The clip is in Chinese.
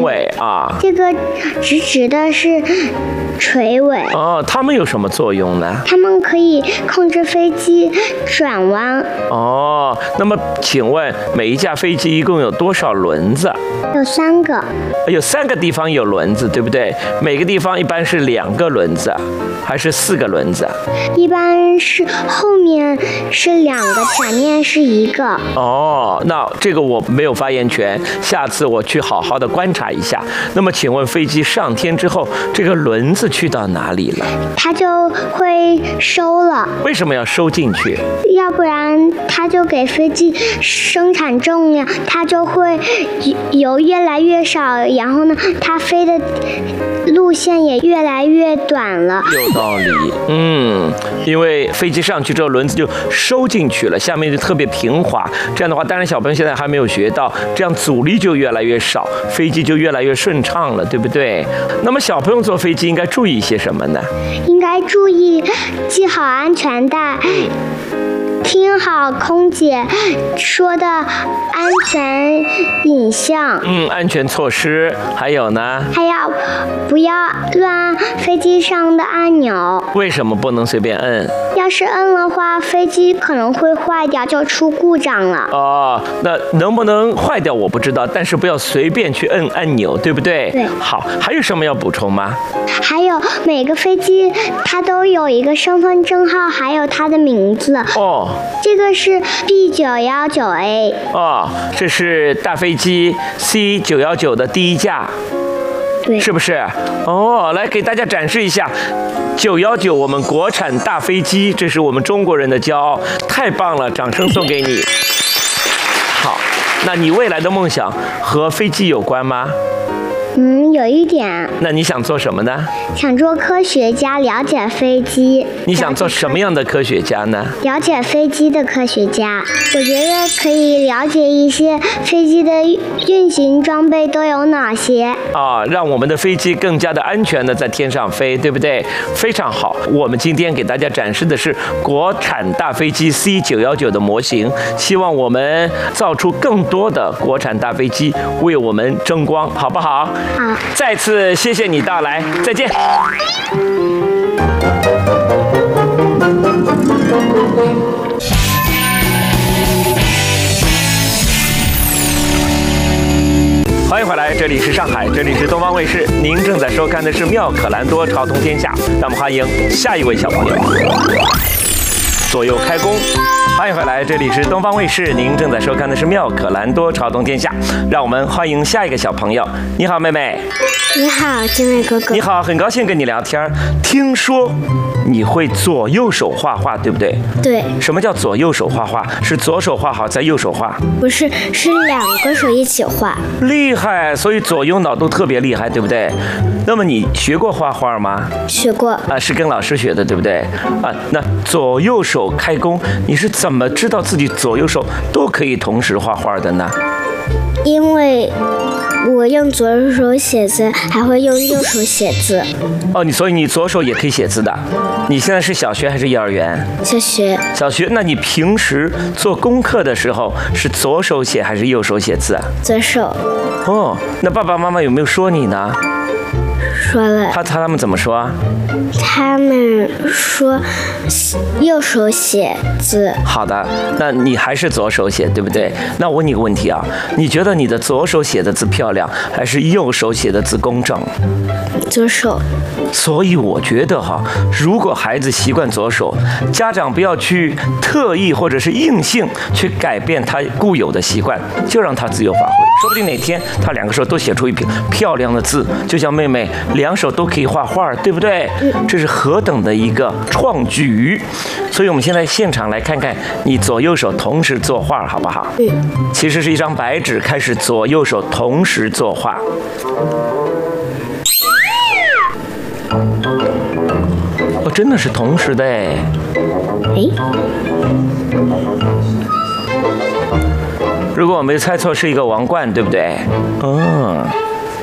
尾啊。 这个直直的是垂尾。 哦，它们有什么作用呢？ 它们可以控制飞机转弯。 哦，那么请问每一架飞机一共有多少轮子？ 有3个。 有3个地方有轮子，对不对？每个地方一般是2个轮子，还是4个轮子？ 一般是后面是2个，前面是1个。 哦，那这个我没有发言权，下次我去好好的观察一下。那么请问飞机上天之后，这个轮子去到哪里了？ 它就会收了。 为什么要收进去？ 要不然它就给飞机生产重量，它就会油越来越少，然后呢，它飞的路线也越来越短了。 有道理，因为飞机上去之后，轮子就收进去了，下面就特别平滑。这样的话，当然小朋友现在还没有学到，这样阻力就越来越少，飞机就越来越顺畅了，对不对？那么小朋友坐飞机应该注意一些什么呢？ 应该注意系好安全带。听好空姐说的安全影像。 安全措施。还有呢？ 还要不要乱按飞机上的按钮？ 为什么不能随便摁？ 要是摁的话，飞机可能会坏掉，就出故障了。 哦，那能不能坏掉我不知道，但是不要随便去摁按钮，对不对？ 对。 好，还有什么要补充吗？ 还有每个飞机它都有一个身份证号，还有它的名字。 哦。 这个是 B919A。 哦，这是大飞机 C919的第1架。 对， 是不是？哦，来给大家展示一下919，我们国产大飞机，这是我们中国人的骄傲，太棒了，掌声送给你。好，那你未来的梦想和飞机有关吗？ 有一点。 那你想做什么呢？ 想做科学家，了解飞机。 你想做什么样的科学家呢？ 了解飞机的科学家。我觉得可以了解一些飞机的运行装备都有哪些。 让我们的飞机更加的安全的在天上飞，对不对？非常好。我们今天给大家展示的是国产大飞机 C919的模型，希望我们造出更多的国产大飞机，为我们争光，好不好？ 好。 再次谢谢你到来，再见。欢迎回来，这里是上海，这里是东方卫视，您正在收看的是妙可蓝多朝通天下，让我们欢迎下一位小朋友。左右开弓。欢迎回来，这里是东方卫视，您正在收看的是妙可蓝多朝通天下，让我们欢迎下一个小朋友。你好，妹妹。 你好，金卫哥哥。 你好，很高兴跟你聊天。听说你会左右手画画，对不对？ 对。 什么叫左右手画画？是左手画好，再右手画？ 不是，是2个手一起画。 厉害，所以左右脑都特别厉害，对不对？那么你学过画画吗？ 学过。 是跟老师学的，对不对？那左右手开弓，你是怎么知道自己左右手都可以同时画画的呢？ 因为我用左手写字，还会用右手写字。 所以你左手也可以写字的。你现在是小学还是幼儿园？ 小学。 小学，那你平时做功课的时候是左手写还是右手写字啊？ 左手。 那爸爸妈妈有没有说你呢？ 说了。 他们怎么说啊？ 他们说右手写字。 好的，那你还是左手写，对不对？那我问你个问题啊，你觉得你的左手写的字漂亮，还是右手写的字工整？ 左手。 所以我觉得如果孩子习惯左手，家长不要去特意或者是硬性去改变他固有的习惯，就让他自由发挥。说不定哪天他2个手都写出一篇漂亮的字，就像妹妹2手都可以画画，对不对？这是何等的一个创举！所以我们现在现场来看看你左右手同时作画，好不好？其实是一张白纸，开始左右手同时作画。真的是同时的哎。如果我没猜错，是一个王冠，对不对？